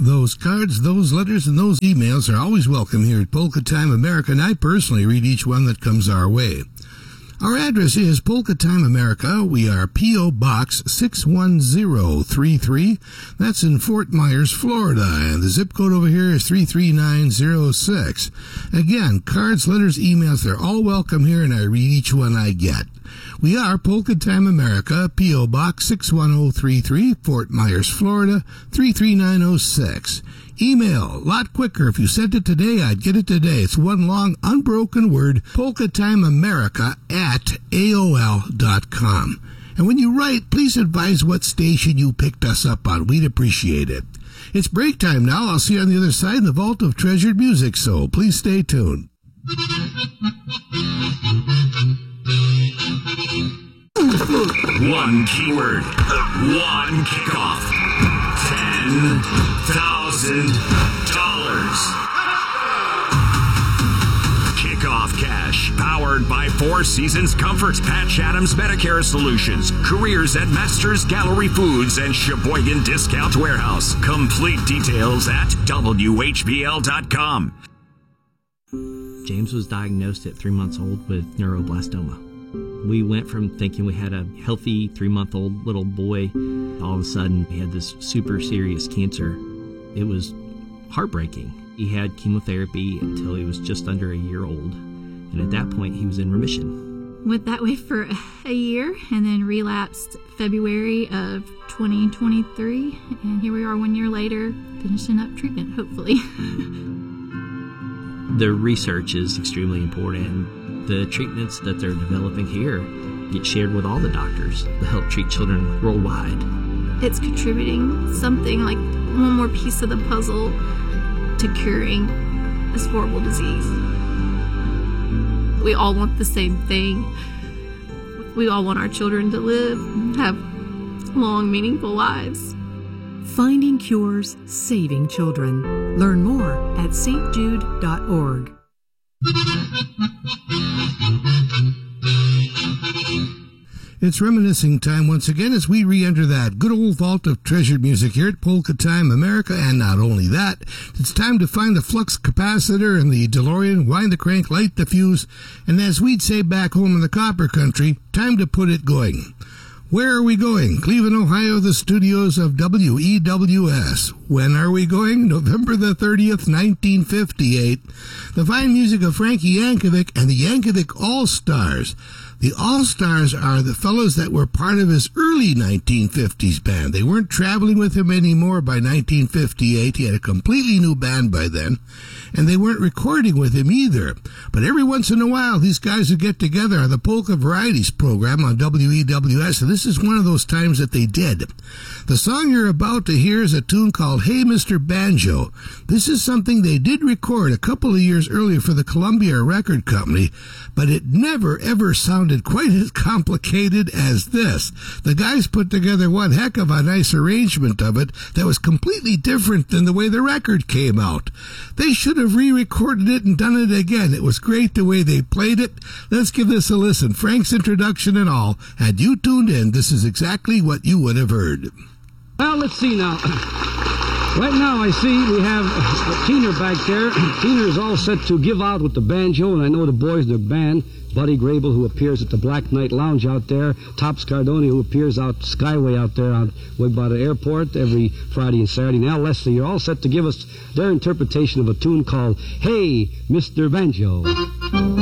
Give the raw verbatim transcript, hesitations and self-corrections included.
Those cards, those letters, and those emails are always welcome here at Polka Time America, and I personally read each one that comes our way. Our address is Polka Time America. We are P O. Box six one zero three three. That's in Fort Myers, Florida. And the zip code over here is three three nine zero six. Again, cards, letters, emails, they're all welcome here, and I read each one I get. We are Polka Time America, P O. Box six one zero three three, Fort Myers, Florida, three three nine zero six. Email, a lot quicker. If you sent it today, I'd get it today. It's one long, unbroken word, polkatimeamerica at A O L dot com. And when you write, please advise what station you picked us up on. We'd appreciate it. It's break time now. I'll see you on the other side in the vault of treasured music, so please stay tuned. One keyword, one kickoff, ten thousand dollars. Kickoff cash, powered by Four Seasons Comfort, Patch Adams Medicare Solutions, careers at Masters Gallery Foods, and Sheboygan Discount Warehouse. Complete details at W H B L dot com. James was diagnosed at three months old with neuroblastoma. We went from thinking we had a healthy three-month-old little boy, all of a sudden he had this super serious cancer. It was heartbreaking. He had chemotherapy until he was just under a year old, and at that point he was in remission. Went that way for a year and then relapsed February of twenty twenty-three, and here we are one year later finishing up treatment, hopefully. The research is extremely important. The treatments that they're developing here get shared with all the doctors to help treat children worldwide. It's contributing something like one more piece of the puzzle to curing this horrible disease. We all want the same thing. We all want our children to live, have long, meaningful lives. Finding cures, saving children. Learn more at S T Jude dot org. It's reminiscing time once again as we re-enter that good old vault of treasured music here at Polka Time America. And not only that, it's time to find the flux capacitor and the DeLorean, wind the crank, light the fuse, and as we'd say back home in the copper country, time to put it going. Where are we going? Cleveland, Ohio, the studios of W E W S. When are we going? November the thirtieth, nineteen fifty-eight. The fine music of Frankie Yankovic and the Yankovic All-Stars. The All-Stars are the fellows that were part of his early nineteen fifties band. They weren't traveling with him anymore by nineteen fifty-eight. He had a completely new band by then, and they weren't recording with him either. But every once in a while, these guys would get together on the Polka Varieties program on W E W S, and this is one of those times that they did. The song you're about to hear is a tune called Hey Mister Banjo. This is something they did record a couple of years earlier for the Columbia Record Company, but it never ever sounded quite as complicated as this. The guys put together one heck of a nice arrangement of it that was completely different than the way the record came out. They should have re-recorded it and done it again. It was great the way they played it. Let's give this a listen. Frank's introduction and all. Had you tuned in, this is exactly what you would have heard. Well, let's see now. Right now I see we have Tina back there. Tina is all set to give out with the banjo, and I know the boys in the band, Buddy Grable, who appears at the Black Knight Lounge out there, Tops Cardoni, who appears out Skyway out there on way by the airport every Friday and Saturday. Now, Leslie, you're all set to give us their interpretation of a tune called Hey, Mister Banjo.